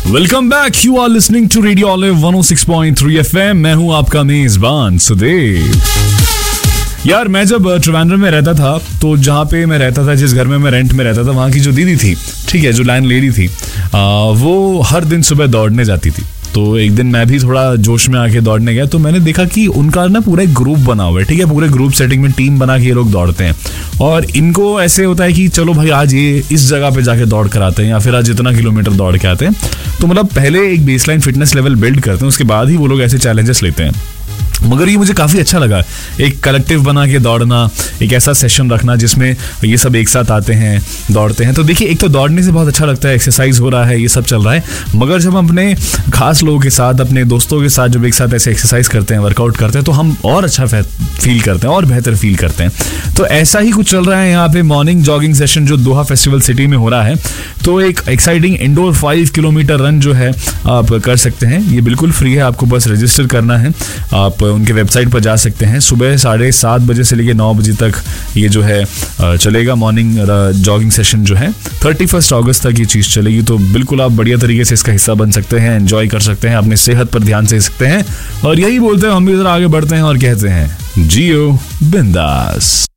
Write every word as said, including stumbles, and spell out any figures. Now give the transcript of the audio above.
Welcome back, you are listening to radio olive one O six point three FM. मैं हूं आपका मेजबान सुदेव। यार मैं जब ट्रिवांड्रम में रहता था तो जहाँ पे मैं रहता था, जिस घर में मैं रेंट में रहता था, वहाँ की जो दीदी थी, ठीक है, जो लैंड लेडी थी, आ, वो हर दिन सुबह दौड़ने जाती थी। तो एक दिन मैं भी थोड़ा जोश में आके दौड़ने गया तो मैंने देखा कि उनका ना पूरा एक ग्रुप बना हुआ है, ठीक है, पूरे ग्रुप सेटिंग में टीम बना के ये लोग दौड़ते हैं। और इनको ऐसे होता है कि चलो भाई आज ये इस जगह पे जाके दौड़ कर आते हैं या फिर आज इतना किलोमीटर दौड़ के आते हैं। तो मतलब पहले एक बेसलाइन फिटनेस लेवल बिल्ड करते हैं, उसके बाद ही वो लोग ऐसे चैलेंजेस लेते हैं। मगर ये मुझे काफ़ी अच्छा लगा, एक कलेक्टिव बना के दौड़ना, एक ऐसा सेशन रखना जिसमें ये सब एक साथ आते हैं, दौड़ते हैं। तो देखिए, एक तो दौड़ने से बहुत अच्छा लगता है, एक्सरसाइज हो रहा है, ये सब चल रहा है। मगर जब हम अपने खास लोगों के साथ, अपने दोस्तों के साथ जब एक साथ ऐसे एक्सरसाइज करते हैं, वर्कआउट करते हैं, तो हम और अच्छा फील करते हैं और बेहतर फील करते हैं। तो ऐसा ही कुछ चल रहा है यहाँ पे मॉर्निंग जॉगिंग सेशन जो दोहा फेस्टिवल सिटी में हो रहा है। तो एक exciting indoor five kilometre run जो है आप कर सकते हैं। ये बिल्कुल फ्री है, आपको बस रजिस्टर करना है। आप उनके वेबसाइट पर जा सकते हैं। सुबह साढ़े सात बजे से लेकर नौ बजे तक ये जो है चलेगा मॉर्निंग जॉगिंग सेशन जो है। थर्टी फर्स्ट अगस्त तक ये चीज़ चलेगी। तो बिल्कुल आप बढ़िया तरीके से इसका हिस्सा बन सकते हैं, एंजॉय कर सकते हैं, अपने सेहत पर ध्यान दे सकते हैं। और यही बोलते हैं हम भी इधर आगे बढ़ते हैं और कहते हैं जियो बिंदास।